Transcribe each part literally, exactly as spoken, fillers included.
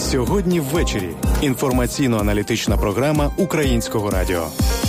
Сьогодні ввечері. Інформаційно-аналітична програма Українського радіо.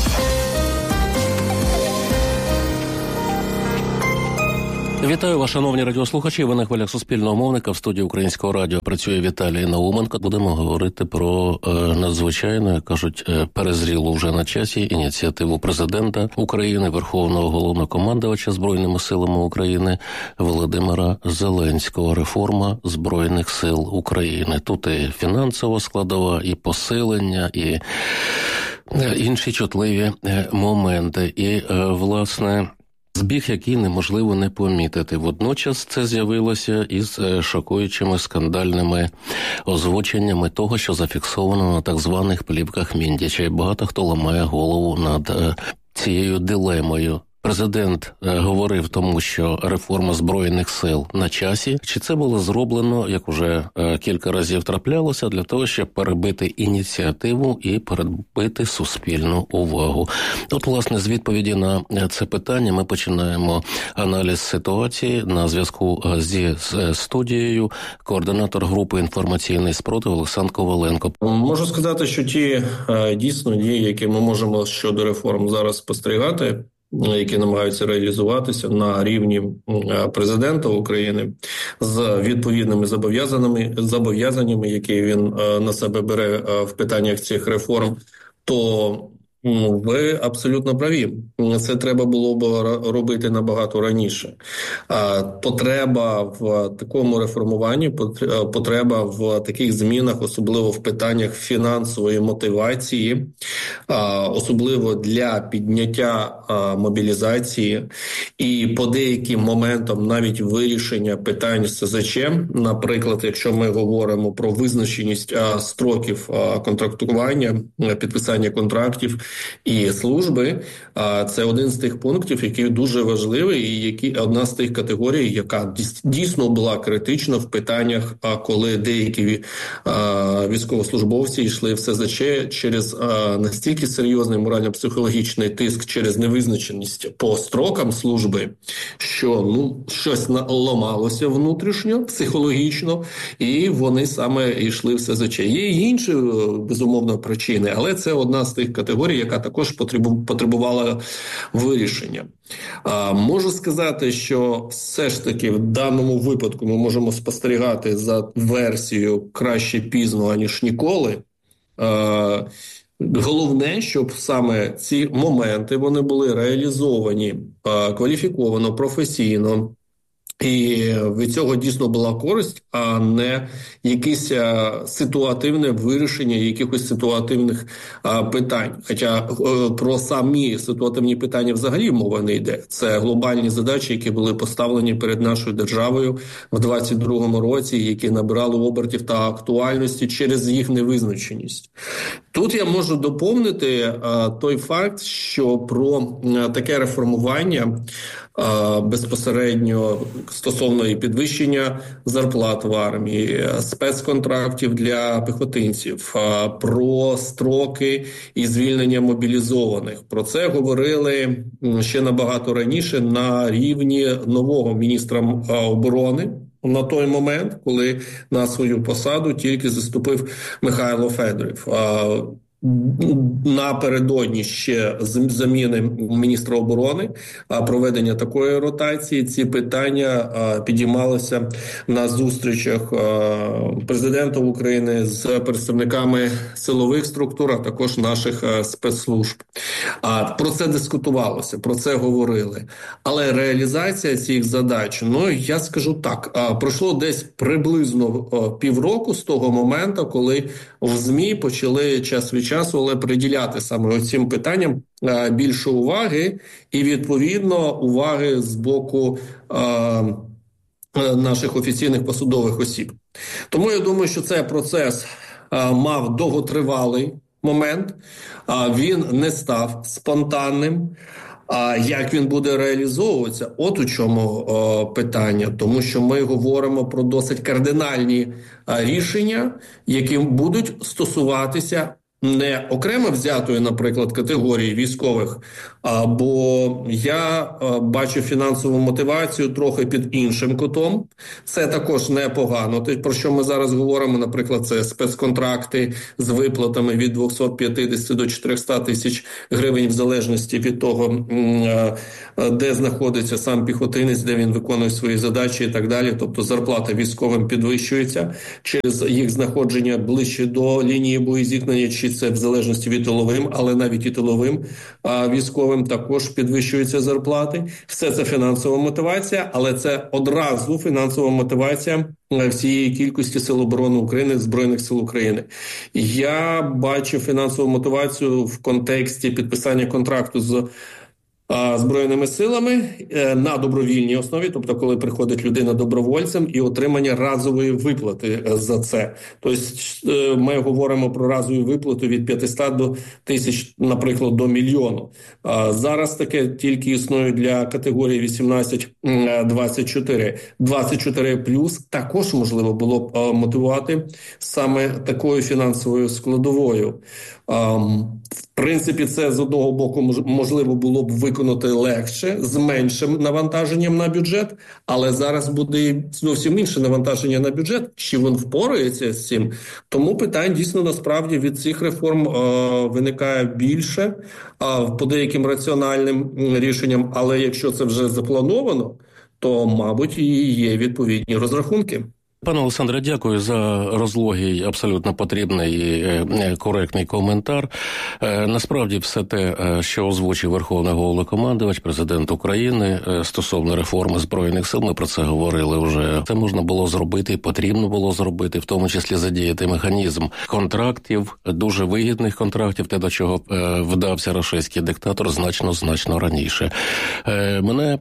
Вітаю вас, шановні радіослухачі. Ви на хвилях Суспільного мовника. В студії Українського радіо працює Віталій Науменко. Будемо говорити про е, надзвичайну, як кажуть, е, перезрілу вже на часі ініціативу президента України, Верховного Головнокомандувача Збройними силами України Володимира Зеленського. Реформа Збройних сил України. Тут і фінансова складова, і посилення, і е, інші чутливі е, моменти. І, е, власне, збіг, який неможливо не помітити. Водночас це з'явилося із шокуючими скандальними озвученнями того, що зафіксовано на так званих плівках Міндіча. І багато хто ламає голову над цією дилемою. Президент говорив тому, що реформа Збройних сил на часі. Чи це було зроблено, як уже кілька разів траплялося, для того, щоб перебити ініціативу і перебити суспільну увагу? От, власне, з відповіді на це питання ми починаємо аналіз ситуації. На зв'язку зі студією координатор групи «Інформаційний спротив» Олександр Коваленко. Можу сказати, що ті дійсно дії, які ми можемо щодо реформ зараз спостерігати, які намагаються реалізуватися на рівні президента України з відповідними зобов'язаннями, зобов'язаннями, які він на себе бере в питаннях цих реформ, то ви абсолютно праві. Це треба було б робити набагато раніше. Потреба в такому реформуванні, потреба в таких змінах, особливо в питаннях фінансової мотивації, особливо для підняття мобілізації і по деяким моментам навіть вирішення питань з СЗЧ. Наприклад, якщо ми говоримо про визначеність строків контрактування, підписання контрактів і служби, це один з тих пунктів, який дуже важливий і які одна з тих категорій, яка дійсно була критична в питаннях, коли деякі військовослужбовці йшли в СЗЧ через настільки серйозний морально-психологічний тиск, через невизначеність по строкам служби, що ну щось ламалося внутрішньо, психологічно, і вони саме йшли в СЗЧ. Є й інші, безумовно, причини, але це одна з тих категорій, яка також потребувала вирішення. А, можу сказати, що все ж таки в даному випадку ми можемо спостерігати за версією «краще пізно, аніж ніколи». А, головне, щоб саме ці моменти вони були реалізовані а, кваліфіковано, професійно, і від цього дійсно була користь, а не якесь ситуативне вирішення якихось ситуативних а, питань. Хоча а, про самі ситуативні питання взагалі мова не йде. Це глобальні задачі, які були поставлені перед нашою державою в двадцять другому році, які набирали обертів та актуальності через їх невизначеність. Тут я можу доповнити а, той факт, що про а, таке реформування а, безпосередньо стосовно і підвищення зарплат в армії, спецконтрактів для піхотинців, а, про строки і звільнення мобілізованих. Про це говорили ще набагато раніше на рівні нового міністра оборони. На той момент, коли на свою посаду тільки заступив Михайло Федоров. Напередодні ще заміни міністра оборони, проведення такої ротації, ці питання підіймалися на зустрічах президента України з представниками силових структур, а також наших спецслужб. Про це дискутувалося, про це говорили. Але реалізація цих задач, ну, я скажу так, пройшло десь приблизно півроку з того моменту, коли в ЗМІ почали час від часу, але приділяти саме цим питанням більше уваги і, відповідно, уваги з боку е, наших офіційних посадових осіб. Тому я думаю, що цей процес е, мав довготривалий момент, е, він не став спонтанним. А як він буде реалізовуватися? От у чому о, питання. Тому що ми говоримо про досить кардинальні а, рішення, які будуть стосуватися не окремо взятої, наприклад, категорії військових, бо я бачу фінансову мотивацію трохи під іншим кутом. Це також непогано. Те, про що ми зараз говоримо, наприклад, це спецконтракти з виплатами від двісті п'ятдесят до чотириста тисяч гривень в залежності від того, де знаходиться сам піхотинець, де він виконує свої задачі і так далі. Тобто зарплата військовим підвищується через їх знаходження ближче до лінії боєзіткнення, чи це в залежності від тиловим, але навіть і тиловим а військовим також підвищуються зарплати. Все це фінансова мотивація, але це одразу фінансова мотивація всієї кількості сил оборони України, Збройних сил України. Я бачу фінансову мотивацію в контексті підписання контракту з Збройними силами на добровільній основі, тобто коли приходить людина добровольцем і отримання разової виплати за це. Тобто ми говоримо про разову виплату від п'ятисот до тисяч, наприклад, до мільйону. Зараз таке тільки існує для категорії вісімнадцять двадцять чотири. двадцять чотири плюс також можливо було б мотивувати саме такою фінансовою складовою. В принципі, це з одного боку можливо було б виконати легше, з меншим навантаженням на бюджет, але зараз буде зовсім інше навантаження на бюджет, чи він впорається з цим. Тому питань дійсно насправді від цих реформ е, виникає більше е, по деяким раціональним рішенням, але якщо це вже заплановано, то, мабуть, і є відповідні розрахунки. Пане Олександре, дякую за розлогий, абсолютно потрібний і коректний коментар. Насправді все те, що озвучив Верховний Головнокомандувач, президент України стосовно реформи Збройних сил, ми про це говорили вже. Це можна було зробити і потрібно було зробити, в тому числі задіяти механізм контрактів, дуже вигідних контрактів, те, до чого вдався рашистський диктатор значно-значно раніше. Мене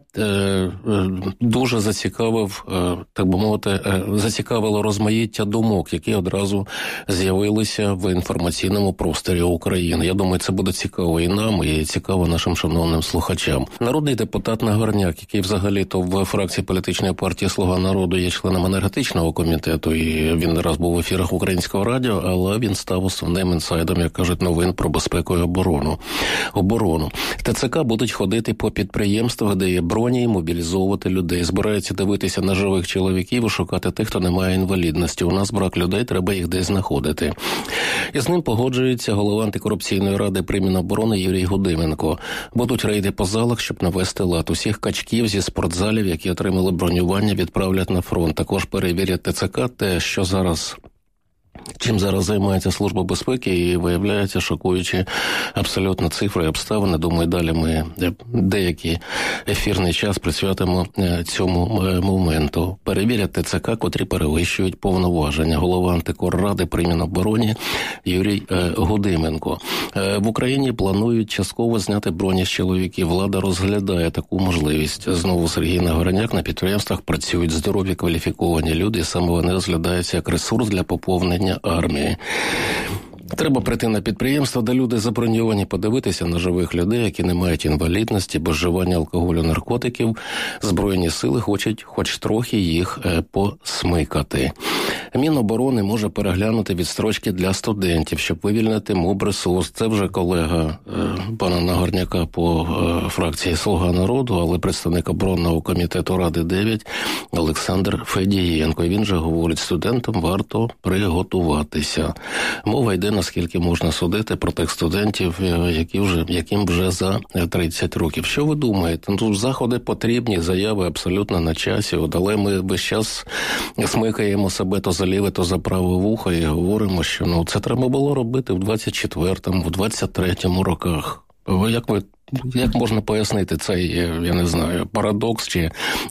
дуже зацікавив, так би мовити, зацікавило розмаїття думок, які одразу з'явилися в інформаційному просторі України. Я думаю, це буде цікаво і нам, і цікаво нашим шановним слухачам. Народний депутат Нагорняк, який взагалі-то в фракції політичної партії «Слуга народу» є членом енергетичного комітету, і він не раз був в ефірах Українського радіо, але він став основним інсайдом, як кажуть, новин про безпеку і оборону. оборону. ТЦК будуть ходити по підприємствах, де є броні, і мобілізовувати людей. Збираються дивитися на живих чоловіків і шукати тих, хто не має інвалідності. У нас брак людей, треба їх десь знаходити. І з ним погоджується голова антикорупційної ради при Міноборони Юрій Гудименко. Будуть рейди по залах, щоб навести лад. Усіх качків зі спортзалів, які отримали бронювання, відправлять на фронт. Також перевірять ТЦК, те, що зараз... Чим зараз займається Служба безпеки, і виявляється шокуючі абсолютно цифри і обставини. Думаю, далі ми деякий ефірний час присвятимо цьому моменту. Перевірять ТЦК, котрі перевищують повноваження. Голова антикорради при Мінобороні Юрій Гудименко. В Україні планують частково зняти броні з чоловіків. Влада розглядає таку можливість. Знову Сергій Нагорняк: на підприємствах працюють здорові, кваліфіковані люди, і саме вони розглядаються як ресурс для поповнення армії. Треба прийти на підприємство, де люди заброньовані, подивитися на живих людей, які не мають інвалідності, без вживання алкоголю, наркотиків. Збройні сили хочуть хоч трохи їх е, посмикати. Міноборони може переглянути відстрочки для студентів, щоб вивільнити мобресурс. Це вже колега е, пана Нагорняка по е, фракції «Слуга народу», але представник оборонного комітету Ради дев'ять Олександр Федієнко. І він же говорить, студентам варто приготуватися. Мова йде, наскільки можна судити, про тих студентів, які вже, яким вже за тридцять років. Що ви думаєте? Ну, заходи потрібні, заяви абсолютно на часі, але ми весь час смикаємо себе то за ліве, то за праве вухо і говоримо, що ну, це треба було робити в двадцять четвертому, в двадцять третьому роках. Ви як ви Як можна пояснити цей, я не знаю, парадокс чи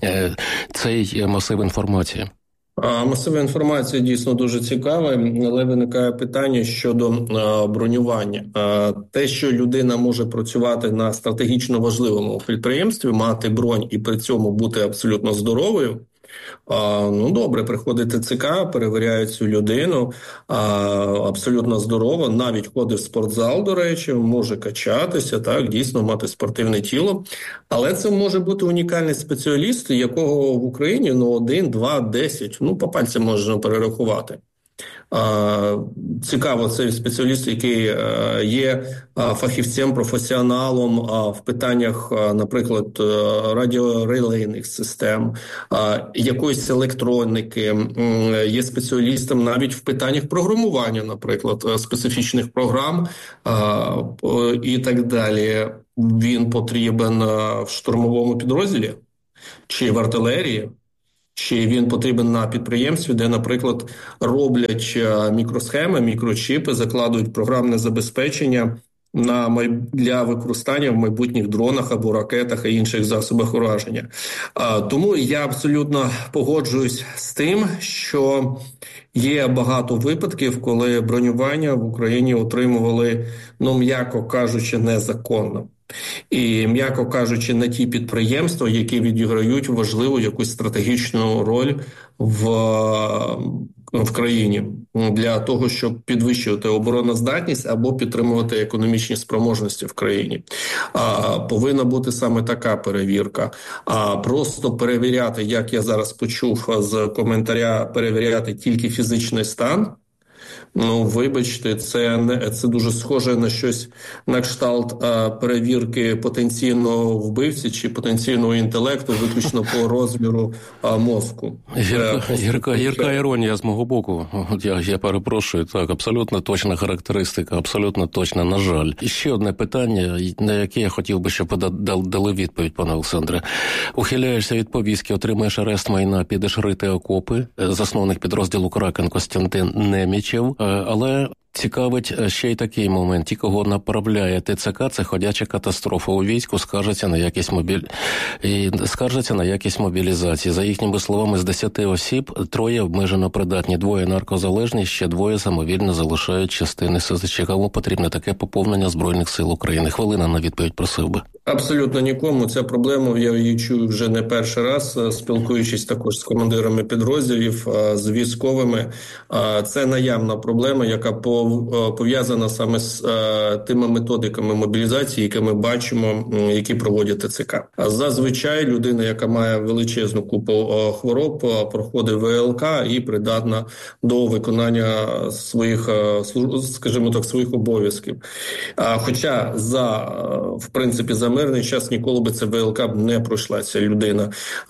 цей масив інформації? Масова інформація дійсно дуже цікава, але виникає питання щодо бронювання. Те, що людина може працювати на стратегічно важливому підприємстві, мати бронь і при цьому бути абсолютно здоровою, ну добре, приходить ТЦК, перевіряють цю людину, абсолютно здорово, навіть ходить в спортзал, до речі, може качатися, так, дійсно мати спортивне тіло, але це може бути унікальний спеціаліст, якого в Україні ну один, два, десять, ну по пальцям можна перерахувати. Цікаво, цей спеціаліст, який є фахівцем, професіоналом в питаннях, наприклад, радіорелейних систем, якоїсь електроніки, є спеціалістом навіть в питаннях програмування, наприклад, специфічних програм і так далі. Він потрібен в штурмовому підрозділі чи в артилерії? Чи він потрібен на підприємстві, де, наприклад, роблять мікросхеми, мікрочіпи, закладують програмне забезпечення на май... для використання в майбутніх дронах або ракетах і інших засобах ураження. А, тому я абсолютно погоджуюсь з тим, що є багато випадків, коли бронювання в Україні отримували, ну, м'яко кажучи, незаконно. І, м'яко кажучи, на ті підприємства, які відіграють важливу якусь стратегічну роль в, в країні для того, щоб підвищувати обороноздатність або підтримувати економічні спроможності в країні. А, повинна бути саме така перевірка. А просто перевіряти, як я зараз почув з коментаря, перевіряти тільки фізичний стан, ну, вибачте, це не це дуже схоже на щось на кшталт а, перевірки потенційного вбивці чи потенційного інтелекту, виключно по розміру а, мозку. Гірка, гірка, гірка іронія з мого боку. Я, я перепрошую, так, абсолютно точна характеристика, абсолютно точна, на жаль. І ще одне питання, на яке я хотів би, щоб дали відповідь, пане Олександре. Ухиляєшся від повістки, отримаєш арест майна, підеш рити окопи. Засновник підрозділу «Кракен» Костянтин Немічев. Але цікавить ще й такий момент. Ті, кого направляє ТЦК, це ходяча катастрофа у війську, скаржаться на якість мобіль... і скаржаться на якість мобілізації. За їхніми словами, з десяти осіб троє обмежено придатні, двоє наркозалежні, ще двоє самовільно залишають частини СЗЧ. Кому потрібне таке поповнення Збройних сил України? Хвилина на відповідь просив би. Абсолютно нікому. Ця проблема, я її чую вже не перший раз, спілкуючись також з командирами підрозділів, з військовими. Це наявна проблема, яка пов'язана саме з тими методиками мобілізації, які ми бачимо, які проводять ТЦК. Зазвичай людина, яка має величезну купу хвороб, проходить ВЛК і придатна до виконання своїх, скажімо так, своїх обов'язків. Хоча за, в принципі, за мирний час ніколи би це ВЛК не пройшла ця людина.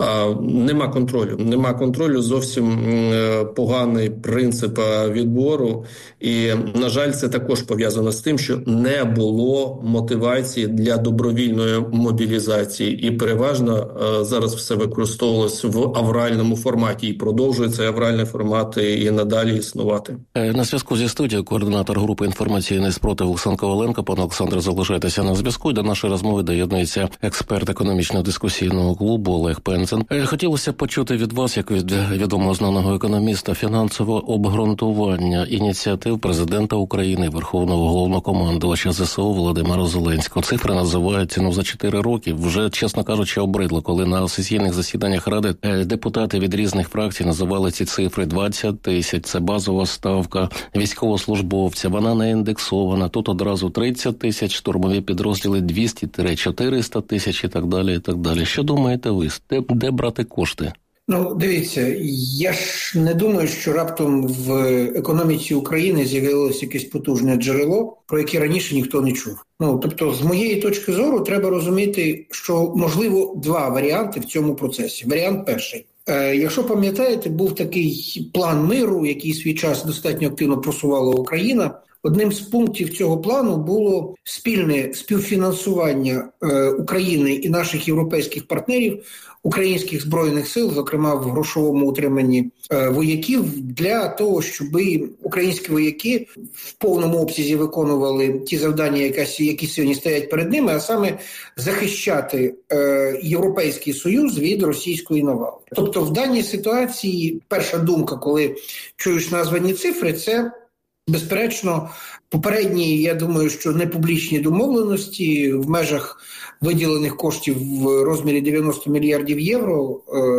Нема контролю. Нема контролю, зовсім поганий принцип відбору. І, на жаль, це також пов'язано з тим, що не було мотивації для добровільної мобілізації. І переважно зараз все використовувалось в авральному форматі. І продовжує цей авральний формат і надалі існувати. На зв'язку зі студією координатор групи інформаційний спротив Олександр Коваленко. Пане Олександре, залишайтеся на зв'язку. До нашої розмови доєднується експерт економічного дискусійного клубу Олег Пензен. Хотілося б почути від вас, як від відомого знаного економіста, фінансове обґрунтування ініціатив президента України, Верховного Головнокомандувача ЗСУ Володимира Зеленського. Цифри називаються, ну, за чотири роки. Вже, чесно кажучи, обридло, коли на сесійних засіданнях Ради депутати від різних фракцій називали ці цифри. двадцять тисяч – це базова ставка військовослужбовця, вона не індексована. Тут одразу тридцять тисяч, штурмові підрозділи двісті - чотириста тисяч і так далі, і так далі. Що думаєте ви? Де, де брати кошти? Ну, дивіться, я ж не думаю, що раптом в економіці України з'явилося якесь потужне джерело, про яке раніше ніхто не чув. Ну, тобто, з моєї точки зору, треба розуміти, що, можливо, два варіанти в цьому процесі. Варіант перший. Е, якщо пам'ятаєте, був такий план миру, який свій час достатньо активно просувала Україна. Одним з пунктів цього плану було спільне співфінансування е, України і наших європейських партнерів українських Збройних сил, зокрема в грошовому утриманні е, вояків, для того, щоб українські вояки в повному обсязі виконували ті завдання, які, які сьогодні стоять перед ними, а саме захищати е, Європейський Союз від російської навали. Тобто в даній ситуації перша думка, коли чуєш названі цифри, це безперечно, попередні, я думаю, що непублічні домовленості в межах виділених коштів в розмірі дев'яносто мільярдів євро,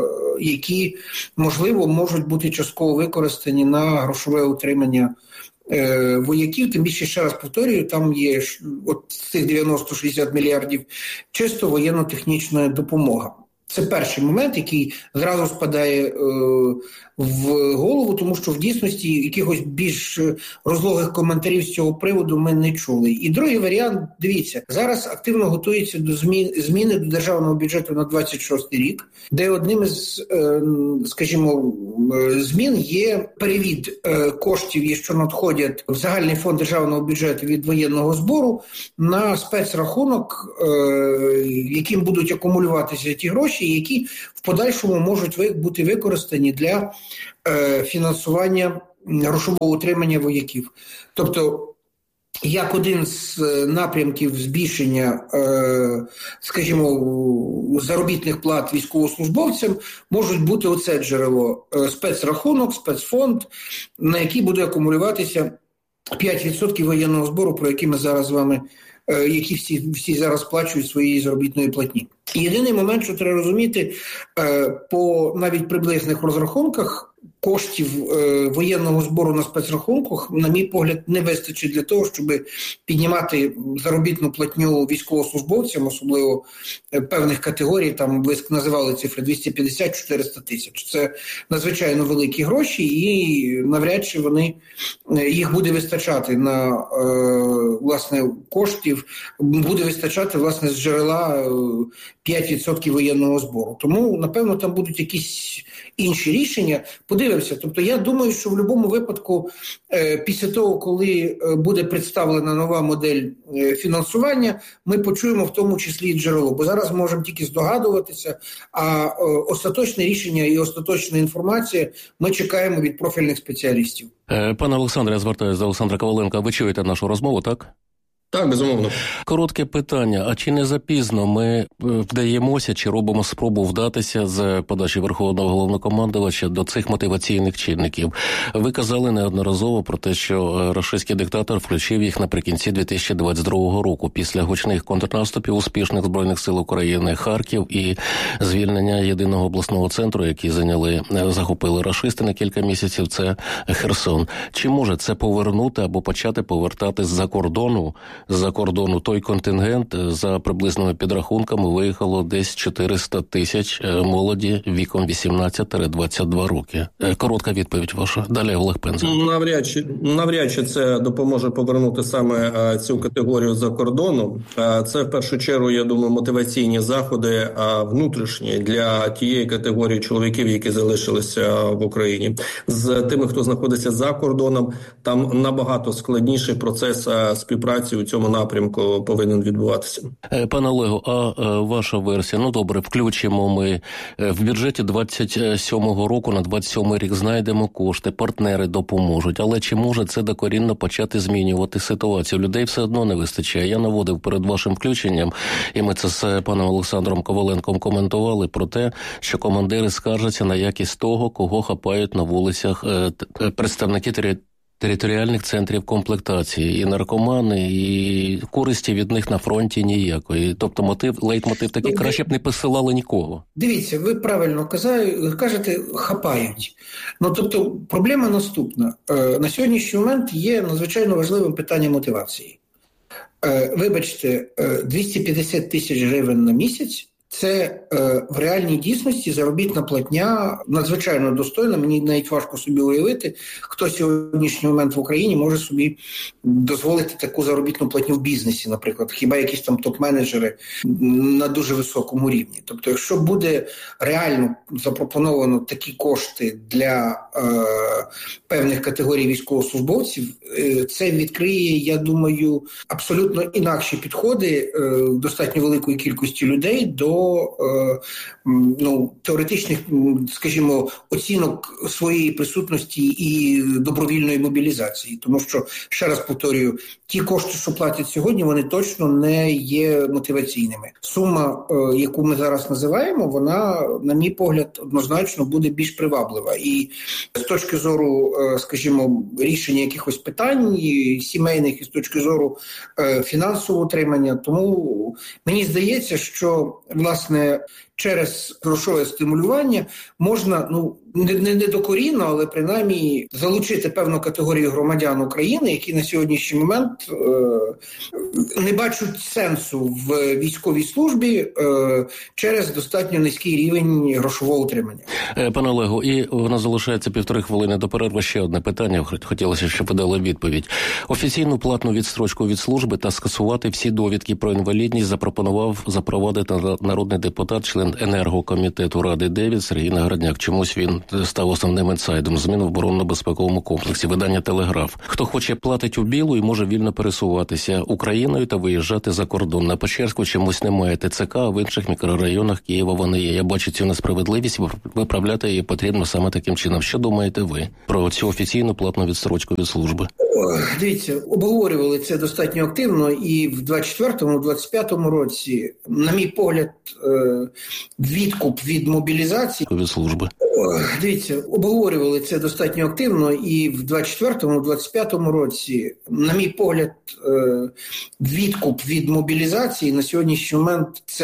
які, можливо, можуть бути частково використані на грошове утримання вояків. Тим більше, ще раз повторюю, там є от цих дев'яносто - шістдесят мільярдів чисто воєнно-технічна допомога. Це перший момент, який зразу спадає е, в голову, тому що в дійсності якихось більш розлогих коментарів з цього приводу ми не чули. І другий варіант, дивіться, зараз активно готується до змін, зміни до державного бюджету на двадцять шостий рік, де одним із, е, скажімо, змін є перевід е, коштів, що надходять в загальний фонд державного бюджету від воєнного збору на спецрахунок, е, яким будуть акумулюватися ті гроші, які в подальшому можуть бути використані для е, фінансування грошового утримання вояків. Тобто, як один з напрямків збільшення, е, скажімо, заробітних плат військовослужбовцям можуть бути оце джерело – спецрахунок, спецфонд, на який буде акумулюватися п'ять відсотків воєнного збору, про які ми зараз з вами, е, які всі, всі зараз сплачують своєї заробітної платні. Єдиний момент, що треба розуміти, е, по навіть приблизних розрахунках, коштів е, воєнного збору на спецрахунках, на мій погляд, не вистачить для того, щоб піднімати заробітну платню військовослужбовцям, особливо е, певних категорій, там ви називали цифри двісті п'ятдесят - чотириста тисяч. Це надзвичайно великі гроші, і навряд чи вони, е, їх буде вистачати на, е, власне, коштів, буде вистачати, власне, з джерела е, п'ять відсотків воєнного збору. Тому, напевно, там будуть якісь інші рішення. Подивимося. Тобто я думаю, що в будь-якому випадку е, після того, коли е, буде представлена нова модель е, фінансування, ми почуємо в тому числі і джерело. Бо зараз можемо тільки здогадуватися, а е, остаточне рішення і остаточна інформація ми чекаємо від профільних спеціалістів. Е, пане Олександре, я звертаюся до Олександра Коваленка. Ви чуєте нашу розмову, так? Так, безумовно. Коротке питання. А чи не запізно ми вдаємося, чи робимо спробу вдатися з подачі Верховного Головнокомандувача до цих мотиваційних чинників? Ви казали неодноразово про те, що рашистський диктатор включив їх наприкінці дві тисячі двадцять другого року, після гучних контрнаступів успішних Збройних сил України, Харків і звільнення єдиного обласного центру, який зайняли, захопили рашисти на кілька місяців, це Херсон. Чи може це повернути або почати повертати з-за кордону з-за кордону той контингент? За приблизними підрахунками виїхало десь чотириста тисяч молоді віком вісімнадцять - двадцять два роки. Коротка відповідь ваша. Далі Олег Пенза. Навряд чи, навряд чи це допоможе повернути саме а, цю категорію за кордону. А, це в першу чергу, я думаю, мотиваційні заходи а, внутрішні для тієї категорії чоловіків, які залишилися в Україні. З тими, хто знаходиться за кордоном, там набагато складніший процес а, співпраці у цьому напрямку повинен відбуватися. Пане Олегу, а ваша версія? Ну добре, включимо ми в бюджеті двадцять сьомого року на двадцять сьомий рік, знайдемо кошти, партнери допоможуть, але чи може це докорінно почати змінювати ситуацію? Людей все одно не вистачає. Я наводив перед вашим включенням, і ми це з паном Олександром Коваленком коментували, про те, що командири скаржаться на якість того, кого хапають на вулицях представники території територіальних центрів комплектації, і наркомани, і користі від них на фронті ніякої. Тобто мотив, лейтмотив такий, ну, краще б не посилали нікого. Дивіться, ви правильно казали, кажете, хапають. Ну, тобто, проблема наступна. На сьогоднішній момент є надзвичайно важливим питання мотивації. Вибачте, двісті п'ятдесят тисяч гривень на місяць – це е, в реальній дійсності заробітна платня надзвичайно достойна. Мені навіть важко собі уявити, хто сьогоднішній момент в Україні може собі дозволити таку заробітну платню в бізнесі, наприклад. Хіба якісь там топ-менеджери на дуже високому рівні. Тобто, якщо буде реально запропоновано такі кошти для е, певних категорій військовослужбовців, е, це відкриє, я думаю, абсолютно інакші підходи е, достатньо великої кількості людей до ну, теоретичних, скажімо, оцінок своєї присутності і добровільної мобілізації. Тому що, ще раз повторюю, ті кошти, що платять сьогодні, вони точно не є мотиваційними. Сума, яку ми зараз називаємо, вона, на мій погляд, однозначно буде більш приваблива. І з точки зору, скажімо, рішення якихось питань сімейних, і з точки зору фінансового утримання. Тому мені здається, що власне, через грошове стимулювання можна, ну, не, не, не докорінно, але принаймні залучити певну категорію громадян України, які на сьогоднішній момент е, не бачать сенсу в військовій службі е, через достатньо низький рівень грошового утримання. Пане Олегу, і у нас залишається півтори хвилини до перерви. Ще одне питання. Хотілося, щоб ви дали відповідь. Офіційну платну відстрочку від служби та скасувати всі довідки про інвалідність запропонував запровадити народний депутат, член енергокомітету Ради дев'ять Сергій Нагорняк. Чомусь він став основним інсайдом змін в оборонно-безпековому комплексі. Видання «Телеграф». Хто хоче, платить у білу і може вільно пересуватися Україною та виїжджати за кордон. На Печерську чомусь немає ТЦК, а в інших мікрорайонах Києва вони є. Я бачу цю несправедливість, виправляти її потрібно саме таким чином. Що думаєте ви про цю офіційну платну відстрочку від служби? Дивіться, обговорювали це достатньо активно і в двадцять четвертому - двадцять п'ятому році, на мій погляд, відкуп від мобілізації від служби. Дивіться, обговорювали це достатньо активно і в двадцять четвертому - двадцять п'ятому році, на мій погляд, відкуп від мобілізації на сьогоднішній момент це